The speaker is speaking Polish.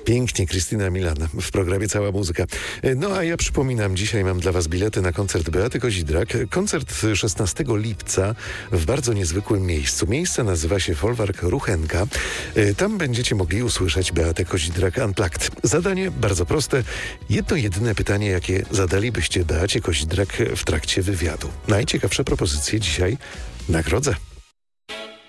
Pięknie, Krystyna Milan w programie Cała Muzyka. No a ja przypominam, dzisiaj mam dla Was bilety na koncert Beaty Kozidrak. Koncert 16 lipca w bardzo niezwykłym miejscu. Miejsce nazywa się Folwark Ruchenka. Tam będziecie mogli usłyszeć Beatę Kozidrak Unplugged. Zadanie bardzo proste. Jedno jedyne pytanie, jakie zadalibyście Beacie Kozidrak w trakcie wywiadu. Najciekawsze propozycje dzisiaj nagrodzę.